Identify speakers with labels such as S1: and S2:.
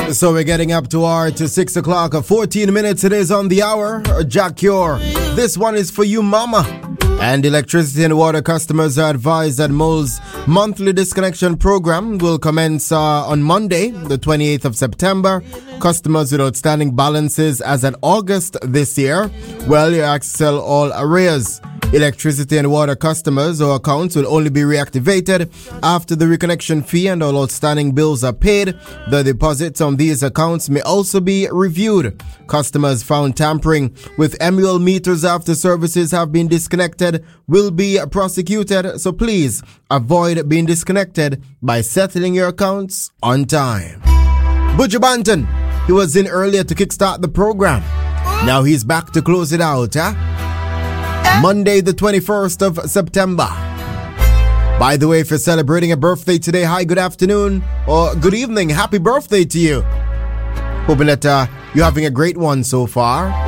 S1: So we're getting up to 6 o'clock, 14 minutes it is on the hour. Jack Cure, this one is for you, mama. And electricity and water customers are advised that MOL's monthly disconnection program will commence on Monday, the 28th of September. Customers with outstanding balances as at August this year, well, you access all arrears. Electricity and water customers or accounts will only be reactivated after the reconnection fee and all outstanding bills are paid. The deposits on these accounts may also be reviewed. Customers found tampering with MUL meters after services have been disconnected will be prosecuted, so please avoid being disconnected by settling your accounts on time. Butcher Banton, he was in earlier to kickstart the program. Now he's back to close it out, Monday the 21st of September. By the way, if you're celebrating a birthday today, hi, good afternoon or good evening, happy birthday to you. Hoping that you're having a great one so far.